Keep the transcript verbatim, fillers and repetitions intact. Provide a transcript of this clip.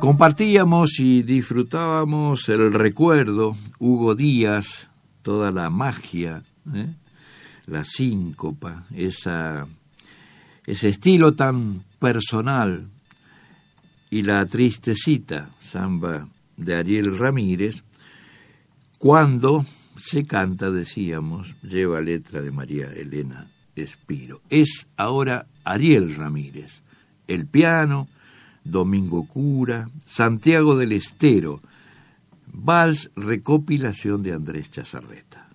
Compartíamos y disfrutábamos el recuerdo, Hugo Díaz, toda la magia, ¿eh? La síncopa, esa, ese estilo tan personal, y la tristecita, samba de Ariel Ramírez, cuando se canta, decíamos, lleva letra de María Elena Espiro. Es ahora Ariel Ramírez, el piano, Domingo Cura, Santiago del Estero, vals recopilación de Andrés Chazarreta.